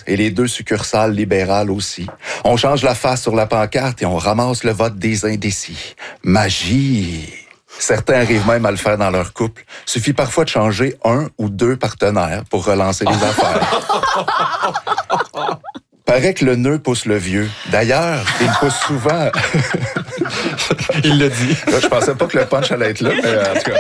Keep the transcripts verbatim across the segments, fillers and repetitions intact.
et les deux succursales libérales aussi. On change la face sur la pancarte et on ramasse le vote des indécis. Magie! Certains arrivent même à le faire dans leur couple. Suffit parfois de changer un ou deux partenaires pour relancer les affaires. Paraît que le nœud pousse le vieux. D'ailleurs, il pousse souvent... Il l'a dit. Là, je pensais pas que le punch allait être là, mais en tout cas...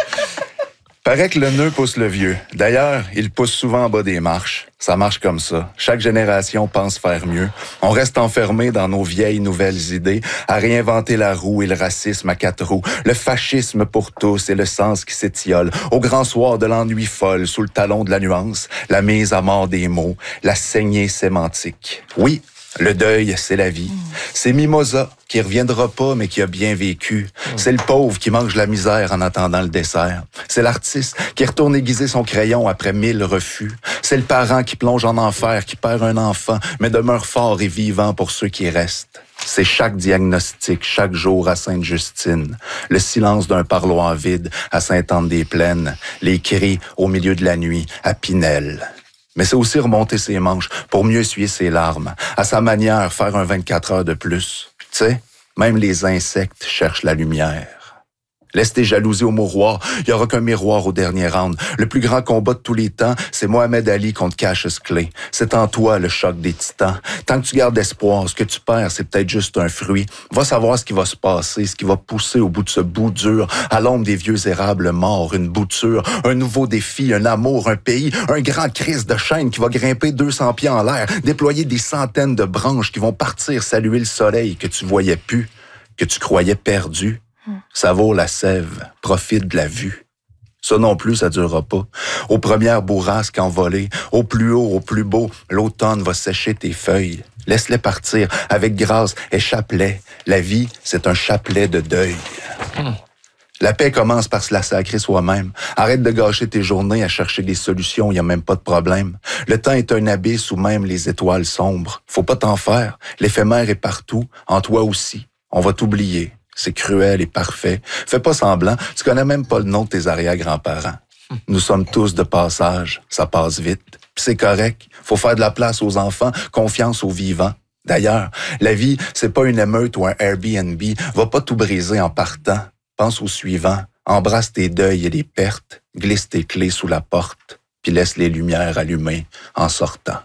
Paraît que le nœud pousse le vieux. D'ailleurs, il pousse souvent en bas des marches. Ça marche comme ça. Chaque génération pense faire mieux. On reste enfermé dans nos vieilles nouvelles idées, à réinventer la roue et le racisme à quatre roues, le fascisme pour tous et le sens qui s'étiole, au grand soir de l'ennui folle, sous le talon de la nuance, la mise à mort des mots, la saignée sémantique. Oui, le deuil, c'est la vie. C'est Mimosa, qui reviendra pas, mais qui a bien vécu. C'est le pauvre qui mange la misère en attendant le dessert. C'est l'artiste qui retourne aiguiser son crayon après mille refus. C'est le parent qui plonge en enfer, qui perd un enfant, mais demeure fort et vivant pour ceux qui restent. C'est chaque diagnostic, chaque jour à Sainte-Justine. Le silence d'un parloir vide à Sainte-Anne-des-Plaines. Les cris au milieu de la nuit à Pinel. Mais c'est aussi remonter ses manches pour mieux essuyer ses larmes. À sa manière, faire un vingt-quatre heures de plus. Tu sais, même les insectes cherchent la lumière. Laisse tes jalousies au mouroir, il n'y aura qu'un miroir au dernier round. Le plus grand combat de tous les temps, c'est Mohamed Ali contre Cassius Clay. C'est en toi le choc des titans. Tant que tu gardes espoir, ce que tu perds, c'est peut-être juste un fruit. Va savoir ce qui va se passer, ce qui va pousser au bout de ce bout dur, à l'ombre des vieux érables morts, une bouture, un nouveau défi, un amour, un pays, un grand crise de chêne qui va grimper deux cents pieds en l'air, déployer des centaines de branches qui vont partir saluer le soleil que tu voyais plus, que tu croyais perdu. Savoure la sève, profite de la vue. Ça non plus, ça durera pas. Aux premières bourrasques envolées, au plus haut, au plus beau, l'automne va sécher tes feuilles. Laisse-les partir, avec grâce, échappe-les. La vie, c'est un chapelet de deuil. Mmh. La paix commence par se la sacrer soi-même. Arrête de gâcher tes journées à chercher des solutions, il n'y a même pas de problème. Le temps est un abysse où même les étoiles sombres. Faut pas t'en faire. L'éphémère est partout, en toi aussi. On va t'oublier. C'est cruel et parfait. Fais pas semblant. Tu connais même pas le nom de tes arrière-grands-parents. Nous sommes tous de passage. Ça passe vite. Puis c'est correct. Faut faire de la place aux enfants, confiance aux vivants. D'ailleurs, la vie, c'est pas une émeute ou un Airbnb. Va pas tout briser en partant. Pense au suivant. Embrasse tes deuils et les pertes. Glisse tes clés sous la porte. Puis laisse les lumières allumées en sortant.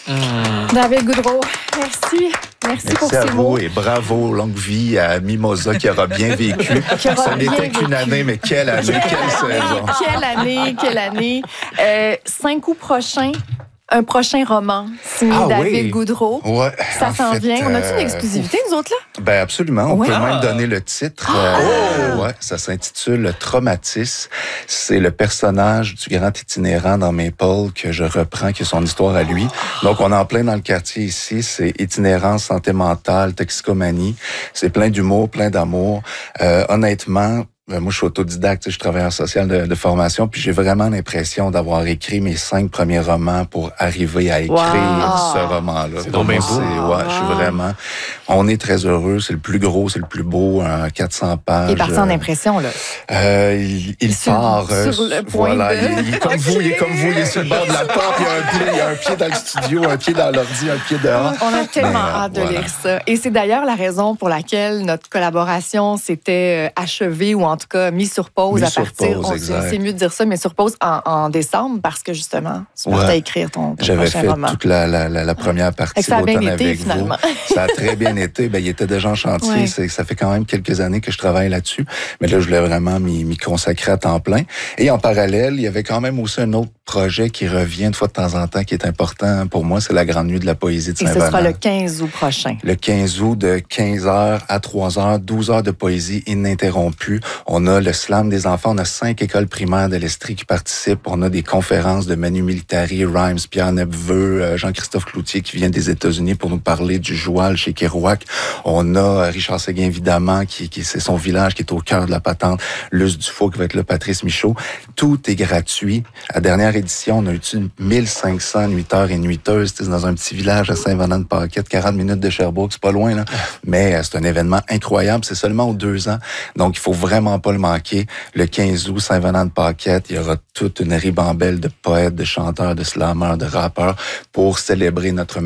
Mmh. David Goudreau, merci. Merci, Merci pour à ces vous mots. Et bravo, longue vie à Mimosa qui aura bien vécu. Ce n'était qu'une année, mais quelle année, quelle, quelle saison. Quelle année, quelle année. Euh, cinq août prochain, un prochain roman signé Ah, David oui. Goudreau. Ouais, Ça en s'en fait, vient. On a-tu euh, une exclusivité, nous autres, là? Ben absolument. On Ouais. peut Ah. même donner le titre. Euh, ouais, ça s'intitule Traumatis. C'est le personnage du grand itinérant dans Maple que je reprends, qui est son histoire à lui. Donc, on est en plein dans le quartier ici. C'est itinérance, santé mentale, toxicomanie. C'est plein d'humour, plein d'amour. Euh, honnêtement, moi, je suis autodidacte, je suis travailleur social de, de formation, puis j'ai vraiment l'impression d'avoir écrit mes cinq premiers romans pour arriver à écrire Wow. ce roman-là. C'est donc bien beau. C'est- Ouais, je suis vraiment... On est très heureux, c'est le plus gros, c'est le plus beau, un quatre cents pages. Il est parti en impression, là. Euh, il il Sur- part... euh, sur le point voilà, de- il, il est comme Ok. vous, il est comme vous, il est sur le bord de la porte, il y a un pied, il y a un pied dans le studio, un pied dans l'ordi, un pied dehors. On a tellement Mais, euh, hâte de voilà. lire ça. Et c'est d'ailleurs la raison pour laquelle notre collaboration s'était euh, achevée ou en tout cas mise sur pause Mise à sur partir. pause, on- exact. C'est mieux de dire ça, mais sur pause en, en décembre parce que justement, tu partais Ouais. à écrire ton, ton J'avais prochain fait roman. toute la, la, la, la première partie Et ça a de bien l'automne été, avec finalement. vous. Ça a très bien été. Ben, il était déjà en chantier. Ouais. C'est, ça fait quand même quelques années que je travaille là-dessus. Mais là, je voulais vraiment m'y, m'y consacrer à temps plein. Et en parallèle, il y avait quand même aussi un autre projet qui revient une fois de temps en temps, qui est important pour moi. C'est la Grande Nuit de la Poésie de Et ce Saint-Venant. sera le quinze août prochain. Le quinze août, de quinze heures à trois heures, douze heures de poésie ininterrompue. On a le slam des enfants. On a cinq écoles primaires de l'Estrie qui participent. On a des conférences de Manu Militari, Rhymes, Pierre Nepveux, euh, Jean-Christophe Cloutier qui vient des États-Unis pour nous parler du joual chez Kerouac. On a euh, Richard Séguin, évidemment, qui, qui c'est son village qui est au cœur de la patente. Luce Dufault qui va être là, Patrice Michaud. Tout est gratuit. À la dernière édition, on a eu mille cinq cents nuiteurs et nuiteuses. C'est dans un petit village à Saint-Venant-de-Paquette, quarante minutes de Sherbrooke, c'est pas loin, là. Mais euh, c'est un événement incroyable. C'est seulement aux deux ans. Donc, il faut vraiment pas le manquer. Le quinze août, Saint-Venant-de-Paquette, il y aura toute une ribambelle de poètes, de chanteurs, de slameurs, de rappeurs pour célébrer notre